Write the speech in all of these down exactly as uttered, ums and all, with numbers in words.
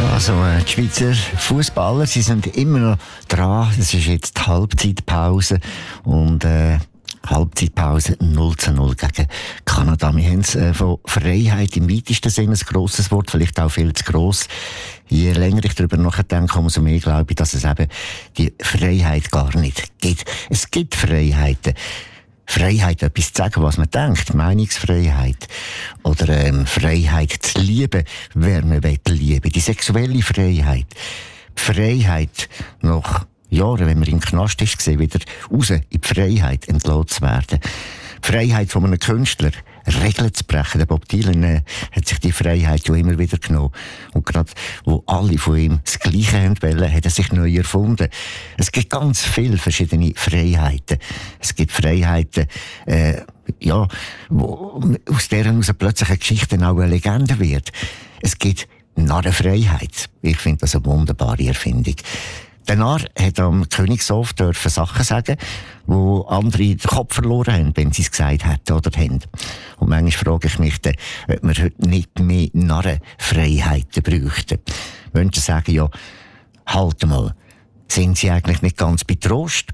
Also, äh, die Schweizer Fußballer, sie sind immer noch dran. Es ist jetzt die Halbzeitpause und äh, Halbzeitpause null zu null gegen Kanada. Wir haben es äh, von Freiheit im weitesten Sinne, ein grosses Wort, vielleicht auch viel zu gross. Je länger ich darüber nachdenke, umso mehr glaube ich, dass es eben die Freiheit gar nicht gibt. Es gibt Freiheiten. Freiheit, etwas zu sagen, was man denkt, Meinungsfreiheit. Oder ähm, Freiheit zu lieben, wer man will lieben. Die sexuelle Freiheit. Die Freiheit, nach Jahren, wenn man im Knast ist, gesehen, wieder raus in die Freiheit entlassen zu werden. Die Freiheit von einem Künstler, Regeln zu brechen. Der Bob Dylan äh, hat sich die Freiheit ja immer wieder genommen. Und gerade, wo alle von ihm das Gleiche haben wollen, hat er sich neu erfunden. Es gibt ganz viele verschiedene Freiheiten. Es gibt Freiheiten, äh, ja, wo, aus deren aus plötzlich eine Geschichte auch eine Legende wird. Es gibt Narrenfreiheit. Ich finde das eine wunderbare Erfindung. Der Narr hat am Königshof dürfen Sachen sagen, wo andere den Kopf verloren haben, wenn sie es gesagt hätten oder haben. Und manchmal frage ich mich dann, ob wir heute nicht mehr Narrenfreiheiten bräuchten. Menschen sagen ja, halt mal, sind sie eigentlich nicht ganz bei Trost?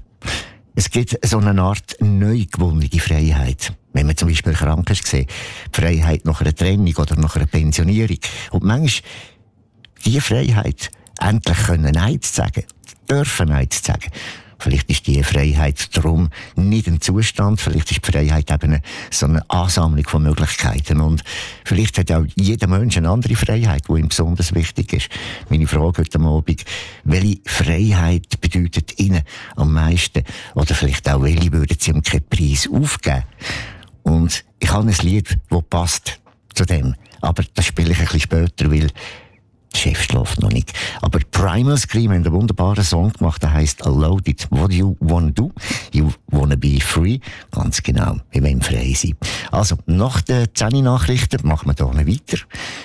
Es gibt so eine Art neu gewonnene Freiheit. Wenn man zum Beispiel krank ist, die Freiheit nach einer Trennung oder nach einer Pensionierung. Und manchmal diese Freiheit, endlich können Nein zu sagen, dürfen Nein zu sagen. Vielleicht ist die Freiheit darum nicht ein Zustand, vielleicht ist die Freiheit eben so eine Ansammlung von Möglichkeiten. Und vielleicht hat auch jeder Mensch eine andere Freiheit, die ihm besonders wichtig ist. Meine Frage heute Abend, welche Freiheit bedeutet Ihnen am meisten? Oder vielleicht auch, welche würden Sie um keinen Preis aufgeben? Und ich habe ein Lied, das passt zu dem. Aber das spiele ich ein bisschen später, weil der Chef schläft noch nicht. Aber Primal Scream haben einen wunderbaren Song gemacht, der heisst Loaded. What do you wanna do? You wanna be free? Ganz genau, wir wollen frei sein. Also, nach den zehn Nachrichten machen wir hier weiter.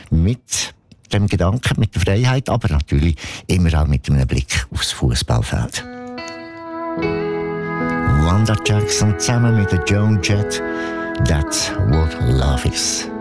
Mit dem Gedanken, mit der Freiheit, aber natürlich immer auch mit einem Blick aufs Fußballfeld. Wanda Jackson zusammen mit der Joan Jett. That's what love is.